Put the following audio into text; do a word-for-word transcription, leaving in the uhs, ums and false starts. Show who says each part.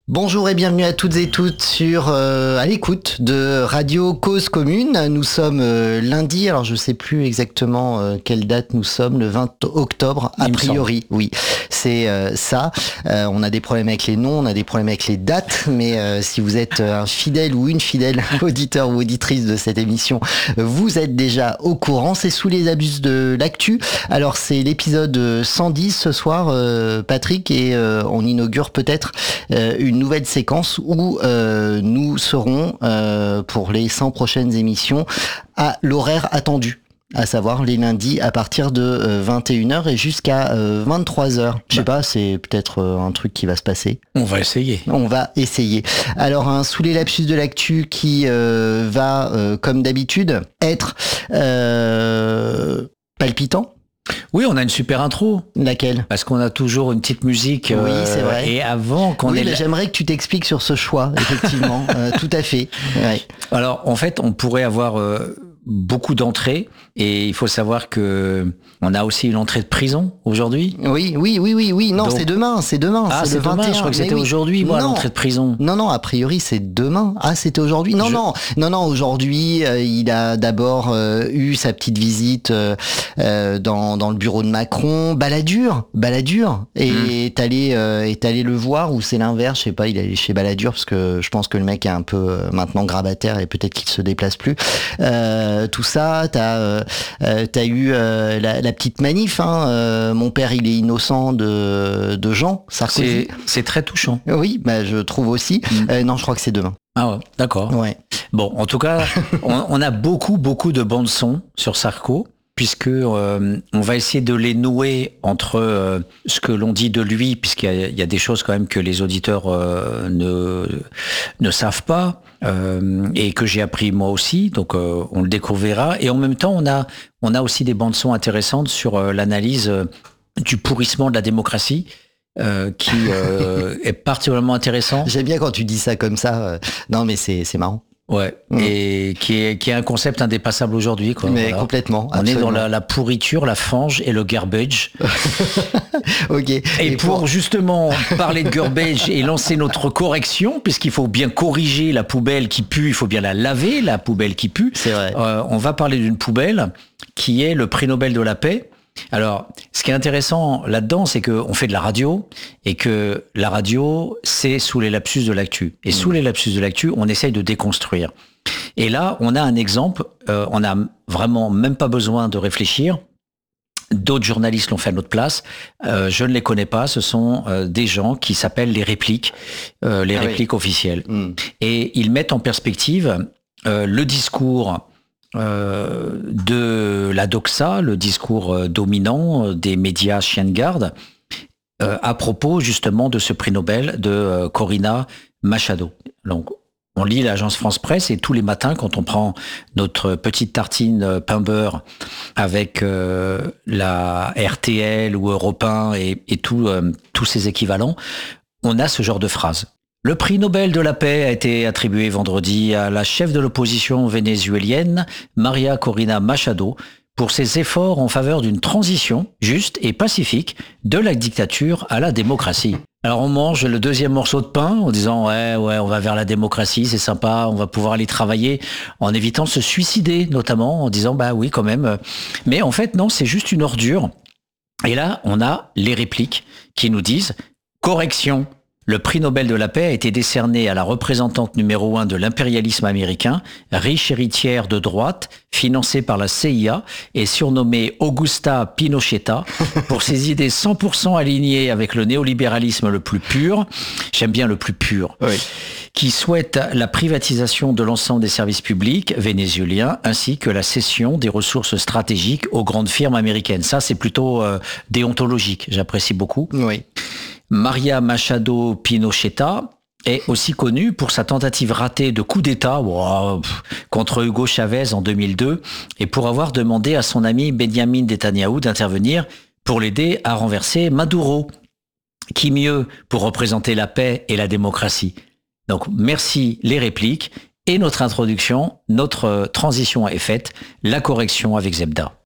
Speaker 1: Bonjour et bienvenue à toutes et toutes sur euh, à l'écoute de Radio Cause Commune. Nous sommes euh, lundi, alors je sais plus exactement euh, quelle date nous sommes, le vingt octobre a priori. Oui, c'est euh, ça. Euh, on a des problèmes avec les noms, on a des problèmes avec les dates, mais euh, si vous êtes un fidèle ou une fidèle auditeur ou auditrice de cette émission, vous êtes déjà au courant. C'est Sous les abus de l'actu. Alors c'est l'épisode cent dix ce soir, euh, Patrick, et euh, on inaugure peut-être euh, une nouvelle séquence où euh, nous serons euh, pour les cent prochaines émissions à l'horaire attendu, à savoir les lundis à partir de euh, vingt et une heures et jusqu'à euh, vingt-trois heures. Je sais bah. pas, c'est peut-être euh, un truc qui va se passer.
Speaker 2: On va essayer.
Speaker 1: On va essayer. Alors, un Sous les lapsus de l'actu qui euh, va, euh, comme d'habitude, être euh, palpitant.
Speaker 2: Oui, on a une super intro.
Speaker 1: Laquelle ?
Speaker 2: Parce qu'on a toujours une petite musique.
Speaker 1: Oui, euh, c'est vrai.
Speaker 2: Et avant qu'on
Speaker 1: oui,
Speaker 2: ait...
Speaker 1: mais j'aimerais que tu t'expliques sur ce choix, effectivement. euh, tout à fait. Ouais.
Speaker 2: Alors, en fait, on pourrait avoir euh, beaucoup d'entrées. Et il faut savoir que on a aussi une entrée de prison aujourd'hui.
Speaker 1: Oui, oui, oui, oui, oui. Non, Donc... c'est demain, c'est demain.
Speaker 2: Ah,
Speaker 1: c'est,
Speaker 2: c'est
Speaker 1: le
Speaker 2: demain.
Speaker 1: vingt et un.
Speaker 2: Je crois que c'était oui. aujourd'hui, moi, l'entrée de prison.
Speaker 1: Non, non, a priori, c'est demain. Ah, c'était aujourd'hui. Non, Je... non, non, non. Aujourd'hui, euh, il a d'abord euh, eu sa petite visite euh, euh, dans dans le bureau de Macron. Balladur, Balladur. Et mmh. est allé euh, est allé le voir, ou c'est l'inverse. Je sais pas. Il est allé chez Balladur parce que je pense que le mec est un peu euh, maintenant grabataire et peut-être qu'il se déplace plus. Euh, tout ça, t'as euh, euh, t'as eu euh, la, la petite manif. Hein, euh, mon père, il est innocent de de Jean Sarkozy.
Speaker 2: C'est, c'est très touchant.
Speaker 1: Oui, bah je trouve aussi. Mmh. Euh, non, je crois que c'est demain.
Speaker 2: Ah ouais, d'accord.
Speaker 1: Ouais.
Speaker 2: Bon, en tout cas, on, on a beaucoup beaucoup de bandes son sur Sarko, puisque euh, on va essayer de les nouer entre euh, ce que l'on dit de lui, puisqu'il y a, il y a des choses quand même que les auditeurs euh, ne ne savent pas euh, et que j'ai appris moi aussi. Donc euh, on le découvrira. Et en même temps, on a on a aussi des bandes son intéressantes sur euh, l'analyse euh, du pourrissement de la démocratie. Euh, qui euh, est particulièrement intéressant.
Speaker 1: J'aime bien quand tu dis ça comme ça. Euh, non, mais c'est c'est marrant.
Speaker 2: Ouais, mmh. et qui est qui est un concept indépassable aujourd'hui, quoi.
Speaker 1: Mais
Speaker 2: voilà.
Speaker 1: Complètement.
Speaker 2: On
Speaker 1: absolument.
Speaker 2: est dans la, la pourriture, la fange et le garbage.
Speaker 1: Ok.
Speaker 2: Et, et pour, pour justement parler de garbage et lancer notre correction, puisqu'il faut bien corriger la poubelle qui pue, il faut bien la laver, la poubelle qui pue.
Speaker 1: C'est vrai.
Speaker 2: Euh, on va parler d'une poubelle qui est le prix Nobel de la paix. Alors, ce qui est intéressant là-dedans, c'est qu'on fait de la radio et que la radio, c'est sous les lapsus de l'actu. Et mmh. sous les lapsus de l'actu, on essaye de déconstruire. Et là, on a un exemple, euh, on n'a vraiment même pas besoin de réfléchir. D'autres journalistes l'ont fait à notre place. Euh, je ne les connais pas. Ce sont euh, des gens qui s'appellent les répliques, euh, les ah répliques oui. officielles. Mmh. Et ils mettent en perspective euh, le discours Euh, de la doxa, le discours euh, dominant euh, des médias chiens de garde, euh, à propos justement de ce prix Nobel de euh, Corina Machado. Donc, on lit l'agence France Presse et tous les matins, quand on prend notre petite tartine euh, pain beurre avec euh, la R T L ou Europe un et, et tout, euh, tous ces équivalents, on a ce genre de phrase. Le prix Nobel de la paix a été attribué vendredi à la chef de l'opposition vénézuélienne, Maria Corina Machado, pour ses efforts en faveur d'une transition juste et pacifique de la dictature à la démocratie. Alors on mange le deuxième morceau de pain en disant ouais ouais on va vers la démocratie, c'est sympa, on va pouvoir aller travailler, en évitant de se suicider notamment, en disant bah oui quand même. Mais en fait non, c'est juste une ordure. Et là on a les répliques qui nous disent correction. Le prix Nobel de la paix a été décerné à la représentante numéro un de l'impérialisme américain, riche héritière de droite, financée par la C I A et surnommée Augusta Pinochetta, pour ses idées cent pour cent alignées avec le néolibéralisme le plus pur, j'aime bien le plus pur, oui. qui souhaite la privatisation de l'ensemble des services publics vénézuéliens ainsi que la cession des ressources stratégiques aux grandes firmes américaines. Ça, c'est plutôt euh, déontologique, j'apprécie beaucoup.
Speaker 1: Oui.
Speaker 2: Maria Machado Pinochetta est aussi connue pour sa tentative ratée de coup d'État wow, contre Hugo Chavez en deux mille deux et pour avoir demandé à son ami Benjamin Netanyahu d'intervenir pour l'aider à renverser Maduro. Qui mieux pour représenter la paix et la démocratie ? Donc merci les répliques et notre introduction, notre transition est faite, la correction avec Zebda.